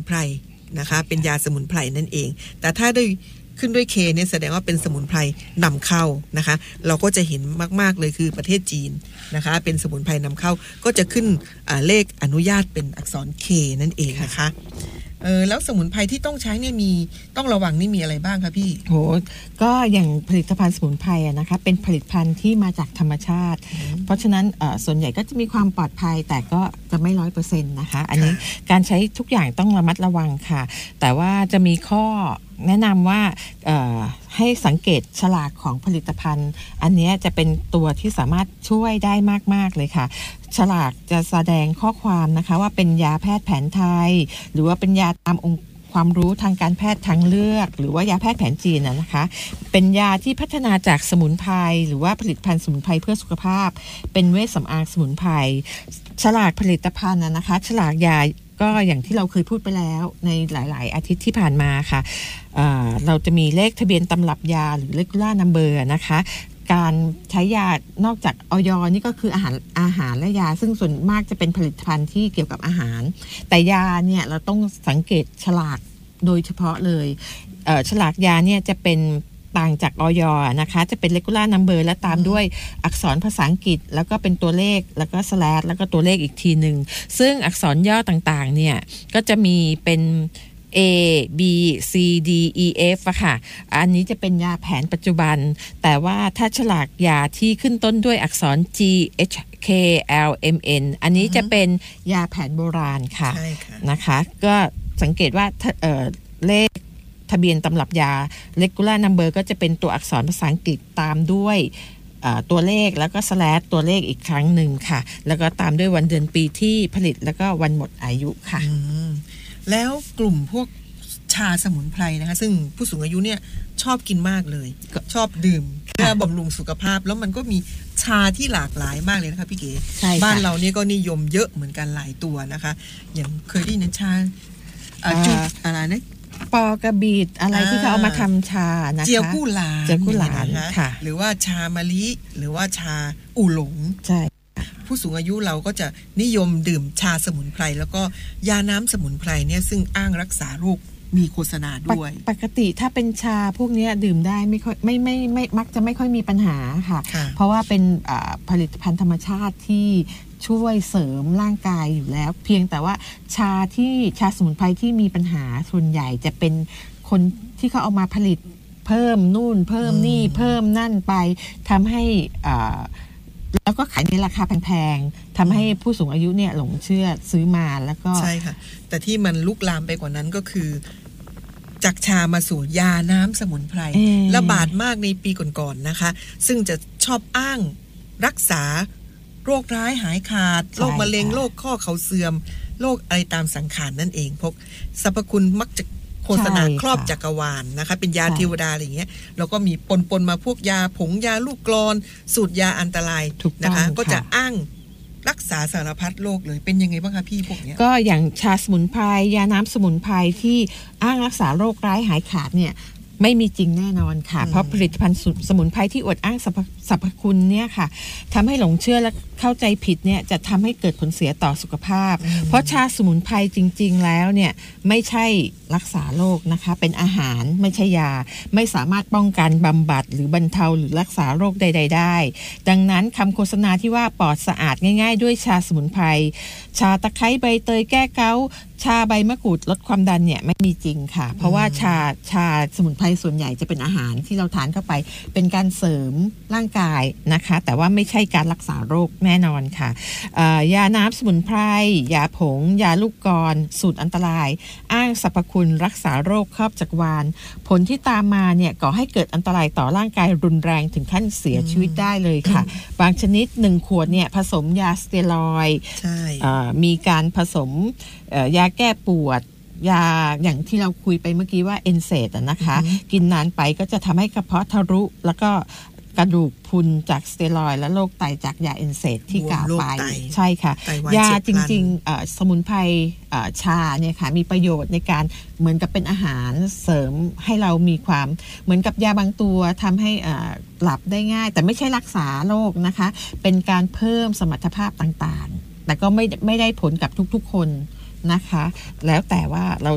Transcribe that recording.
ไพรนะคะเป็นยาสมุนไพรนั่นเองแต่ถ้าได้ขึ้นด้วย K เนี่ยแสดงว่าเป็นสมุนไพรนำเข้านะคะเราก็จะเห็นมากๆเลยคือประเทศจีนนะคะเป็นสมุนไพรนำเข้าก็จะขึ้นเลขอนุญาตเป็นอักษร K นั่นเองนะคะแล้วสมุนไพรที่ต้องใช้เนี่ยมีต้องระวังนี่มีอะไรบ้างคะพี่โหก็อย่างผลิตภัณฑ์สมุนไพรนะคะเป็นผลิตภัณฑ์ที่มาจากธรรมชาติเพราะฉะนั้นส่วนใหญ่ก็จะมีความปลอดภัยแต่ก็จะไม่ 100% นะคะอันนี้การใช้ทุกอย่างต้องระมัดระวังค่ะแต่ว่าจะมีข้อแนะนำว่าให้สังเกตฉลากของผลิตภัณฑ์อันนี้จะเป็นตัวที่สามารถช่วยได้มากๆเลยค่ะฉลากจะแสดงข้อความนะคะว่าเป็นยาแพทย์แผนไทยหรือว่าเป็นยาตามองค์ความรู้ทางการแพทย์ทางเลือกหรือว่ายาแพทย์แผนจีนนะคะเป็นยาที่พัฒนาจากสมุนไพรหรือว่าผลิตภัณฑ์สมุนไพรเพื่อสุขภาพเป็นเวชสำอางสมุนไพรฉลากผลิตภัณฑ์นะคะฉลากยาก็อย่างที่เราเคยพูดไปแล้วในหลายๆอาทิตย์ที่ผ่านมาค่ะเราจะมีเลขทะเบียนตำรับยาหรือ regular number นะคะการใช้ยานอกจากอย.นี่ก็คืออาหารและยาซึ่งส่วนมากจะเป็นผลิตภัณฑ์ที่เกี่ยวกับอาหารแต่ยาเนี่ยเราต้องสังเกตฉลากโดยเฉพาะเลยฉลากยาเนี่ยจะเป็นต่างจากอย.นะคะจะเป็น regular number และตามด้วยอักษรภาษาอังกฤษแล้วก็เป็นตัวเลขแล้วก็slashแล้วก็ตัวเลขอีกทีหนึ่งซึ่งอักษรย่อต่างๆเนี่ยก็จะมีเป็น A B C D E F อะค่ะอันนี้จะเป็นยาแผนปัจจุบันแต่ว่าถ้าฉลากยาที่ขึ้นต้นด้วยอักษร G H K L M N อันนี้จะเป็นยาแผนโบราณค่ะนะคะก็สังเกตว่าเลขทะเบียนตำรับยา regular number ก็จะเป็นตัวอักษรภาษาอังกฤษตามด้วยตัวเลขแล้วก็slashตัวเลขอีกครั้งหนึ่งค่ะแล้วก็ตามด้วยวันเดือนปีที่ผลิตแล้วก็วันหมดอายุค่ะแล้วกลุ่มพวกชาสมุนไพรนะคะซึ่งผู้สูงอายุเนี่ยชอบกินมากเลยชอบดื่มเพื่อบำรุงสุขภาพแล้วมันก็มีชาที่หลากหลายมากเลยนะคะพี่เก๋บ้านเรานี่ก็นิยมเยอะเหมือนกันหลายตัวนะคะอย่างเคยได้ยินชาจุดอะไรนะปอกระบีดอะไรที่เขาเอามาทำชานะคะเจียวกู้หลานค่ะหรือว่าชามะลิหรือว่าชาอู่หลงใช่ผู้สูงอายุเราก็จะนิยมดื่มชาสมุนไพรแล้วก็ยาน้ำสมุนไพรเนี่ยซึ่งอ้างรักษาโรคมีโฆษณาด้วยปกติถ้าเป็นชาพวกนี้ดื่มได้ไม่ค่อยไม่มักจะไม่ค่อยมีปัญหาค่ะเพราะว่าเป็นผลิตภัณฑ์ธรรมชาติที่ช่วยเสริมร่างกายอยู่แล้วเพียงแต่ว่าชาสมุนไพรที่มีปัญหาส่วนใหญ่จะเป็นคนที่เขาเอามาผลิตเพิ่มนู่นเพิ่มนี่เพิ่มนั่นไปทำให้แล้วก็ขายในราคาแพงๆทำให้ผู้สูงอายุเนี่ยหลงเชื่อซื้อมาแล้วก็ใช่ค่ะแต่ที่มันลุกลามไปกว่านั้นก็คือจากชามาสู่ยาน้ำสมุนไพรระบาดมากในปีก่อนๆนะคะซึ่งจะชอบอ้างรักษาโรคร้ายหายขาดโรคมะเร็งโรคข้อเข่าเสื่อมโรคอะไรตามสังขารนั่นเองพวกสรรพคุณมักจะโฆษณาครอบจักรวาลนะคะเป็นยาเทวดาอะไรอย่างเงี้ยแล้วก็มีปนมาพวกยาผงยาลูกกลอนสูตรยาอันตรายนะคะก็จะอ้างรักษาสารพัดโรคเลยเป็นยังไงบ้างคะพี่พวกเนี้ยก็อย่างชาสมุนไพรยาน้ำสมุนไพรที่อ้างรักษาโรคร้ายหายขาดเนี่ยไม่มีจริงแน่นอนค่ะเพราะผลิตภัณฑ์สมุนไพรที่อวดอ้างสรรพคุณเนี่ยค่ะทำให้หลงเชื่อและเข้าใจผิดเนี่ยจะทำให้เกิดผลเสียต่อสุขภาพเพราะชาสมุนไพรจริงๆแล้วเนี่ยไม่ใช่รักษาโรคนะคะเป็นอาหารไม่ใช่ยาไม่สามารถป้องกันบำบัดหรือบรรเทาหรือรักษาโรคใดๆได้ดังนั้นคำโฆษณาที่ว่าปลอดสะอาดง่ายๆด้วยชาสมุนไพรชาตะไคร้ใบเตยแก้เกาต์ชาใบมะกรูดลดความดันเนี่ยไม่มีจริงค่ะเพราะว่าชาสมุนไพรส่วนใหญ่จะเป็นอาหารที่เราทานเข้าไปเป็นการเสริมร่างกายนะคะแต่ว่าไม่ใช่การรักษาโรคแน่นอนค่ะยาน้ำสมุนไพรยาผงยาลูกกลอนสูตรอันตรายอ้างสรรพคุณรักษาโรคครอบจักรวาลผลที่ตามมาเนี่ยก่อให้เกิดอันตรายต่อร่างกายรุนแรงถึงขั้นเสียชีวิตได้เลยค่ะบางชนิด1ขวดเนี่ยผสมยาสเตียรอยด์มีการผสมยาแก้ปวดยาอย่างที่เราคุยไปเมื่อกี้ว่าเอนเซดนะคะกินนานไปก็จะทำให้กระเพาะทะลุแล้วก็กระดูกพรุนจากสเตียรอยด์และโรคไตจากยาเอนเซดที่กล่าวไปใช่ค่ะยาจริงๆสมุนไพรชาเนี่ยค่ะมีประโยชน์ในการเหมือนกับเป็นอาหารเสริมให้เรามีความเหมือนกับยาบางตัวทำให้หลับได้ง่ายแต่ไม่ใช่รักษาโรคนะคะเป็นการเพิ่มสมรรถภาพต่างๆแต่ก็ไม่ได้ผลกับทุกๆคนนะคะแล้วแต่ว่าเรา